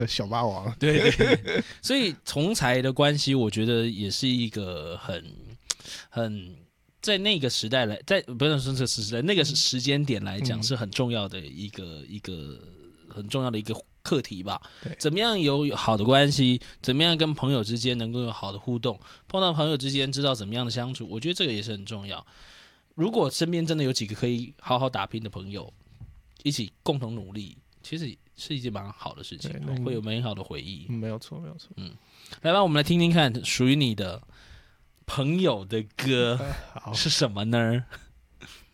小霸王。 对对对，所以同才的关系，我觉得也是一个很在那个时代来，在不是说这个时代那个时间点来讲是很重要的一个很重要的一个课题吧。怎么样有好的关系，怎么样跟朋友之间能够有好的互动，碰到朋友之间知道怎么样的相处，我觉得这个也是很重要。如果身边真的有几个可以好好打拼的朋友，一起共同努力，其实是一件蛮好的事情，会有美好的回忆。 没有错，没有错。 来吧，我们来听听看属于你的朋友的歌是什么呢？